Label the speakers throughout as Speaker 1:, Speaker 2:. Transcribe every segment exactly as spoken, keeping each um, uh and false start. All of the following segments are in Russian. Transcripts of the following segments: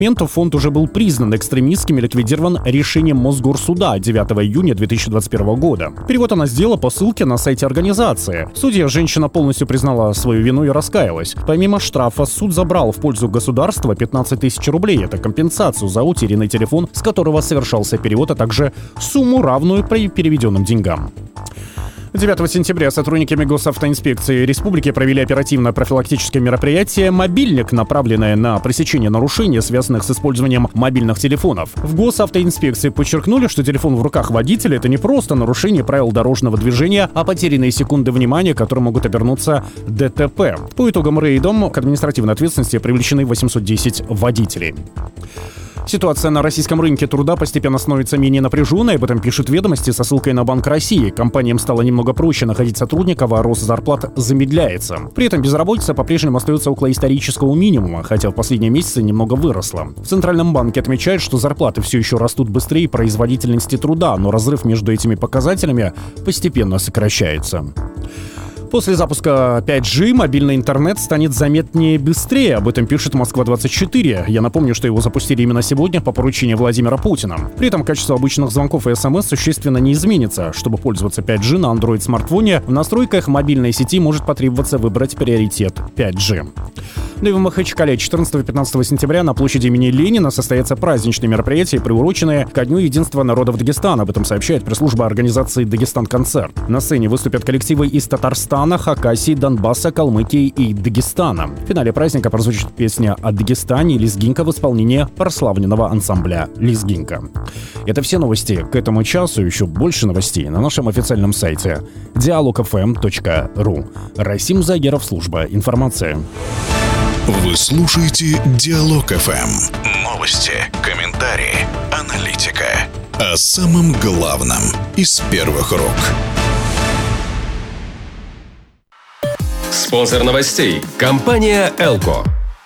Speaker 1: моменту фонд уже был признан экстремистским и ликвидирован решением Мосгорсуда девятого июня две тысячи двадцать первого года. Перевод она сделала по ссылке на сайте организации. В суде женщина полностью признала свою вину и раскаялась. Помимо штрафа, суд забрал в пользу государства пятнадцать тысяч рублей. Это компенсацию за утерянный телефон, с которого совершался перевод, а также сумму, равную переведенным деньгам. девятого сентября сотрудниками Госавтоинспекции Республики провели оперативно-профилактическое мероприятие «Мобильник», направленное на пресечение нарушений, связанных с использованием мобильных телефонов. В Госавтоинспекции подчеркнули, что телефон в руках водителя — это не просто нарушение правил дорожного движения, а потерянные секунды внимания, которые могут обернуться ДТП. По итогам рейда к административной ответственности привлечены восемьсот десять водителей. Ситуация на российском рынке труда постепенно становится менее напряженной, об этом пишут «Ведомости» со ссылкой на Банк России. Компаниям стало немного проще находить сотрудников, а рост зарплат замедляется. При этом безработица по-прежнему остается около исторического минимума, хотя в последние месяцы немного выросла. В Центральном банке отмечают, что зарплаты все еще растут быстрее производительности труда, но разрыв между этими показателями постепенно сокращается. После запуска пять джи мобильный интернет станет заметнее быстрее. Об этом пишет Москва двадцать четыре. Я напомню, что его запустили именно сегодня по поручению Владимира Путина. При этом качество обычных звонков и смс существенно не изменится. Чтобы пользоваться пять джи на Android-смартфоне, в настройках мобильной сети может потребоваться выбрать приоритет пять джи. Ну и в Махачкале четырнадцатого-пятнадцатого сентября на площади имени Ленина состоятся праздничные мероприятия, приуроченные ко Дню единства народов Дагестана. Об этом сообщает пресс-служба организации «Дагестан-концерт». На сцене выступят коллективы из Татарстана, Хакасии, Донбасса, Калмыкии и Дагестана. В финале праздника прозвучит песня о Дагестане «Лезгинка» в исполнении прославленного ансамбля «Лезгинка». Это все новости к этому часу. Еще больше новостей на нашем официальном сайте диалог эф эм точка ру. Расим Загеров, служба информации.
Speaker 2: Вы слушаете Диалог эф эм. Новости, комментарии, аналитика. О самом главном из первых рук.
Speaker 3: Спонсор новостей – компания «Элко».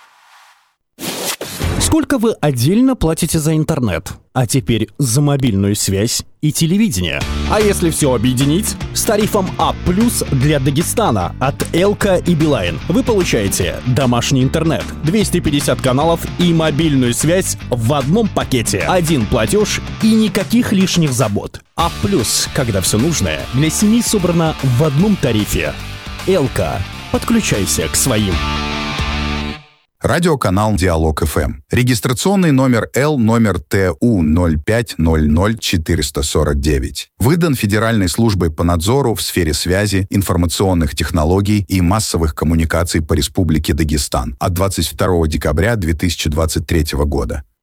Speaker 1: Сколько вы отдельно платите за интернет? А теперь за мобильную связь и телевидение. А если все объединить? С тарифом А+, для Дагестана от Элко и Билайн вы получаете домашний интернет, двести пятьдесят каналов и мобильную связь в одном пакете. Один платеж и никаких лишних забот. А+, когда все нужное для семьи собрано в одном тарифе. Элко. Подключайся к своим.
Speaker 4: Радиоканал Диалог эф эм. Регистрационный номер Л номер Т У ноль пять ноль ноль четыре четыре девять. Выдан Федеральной службой по надзору в сфере связи, информационных технологий и массовых коммуникаций по Республике Дагестан от двадцать второго декабря две тысячи двадцать третьего года.